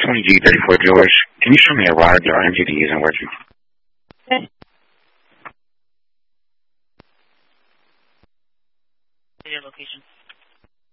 20G34 George. Can you show me a ride that our MGD isn't working? Okay. Your location.